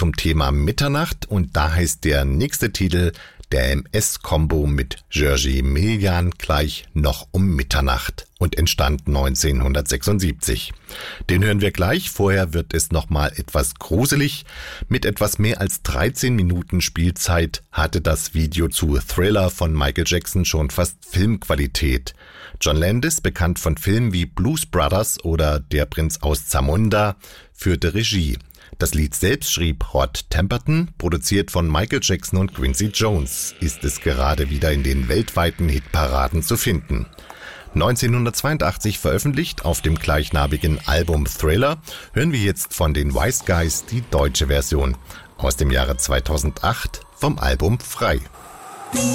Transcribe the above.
zum Thema Mitternacht und da heißt der nächste Titel der MS-Combo mit Jerzy Miljan gleich Noch um Mitternacht und entstand 1976. Den hören wir gleich, vorher wird es nochmal etwas gruselig. Mit etwas mehr als 13 Minuten Spielzeit hatte das Video zu Thriller von Michael Jackson schon fast Filmqualität. John Landis, bekannt von Filmen wie Blues Brothers oder Der Prinz aus Zamunda, führte Regie. Das Lied selbst schrieb Rod Temperton, produziert von Michael Jackson und Quincy Jones, ist es gerade wieder in den weltweiten Hitparaden zu finden. 1982 veröffentlicht auf dem gleichnamigen Album Thriller, hören wir jetzt von den Wise Guys die deutsche Version aus dem Jahre 2008 vom Album Frei.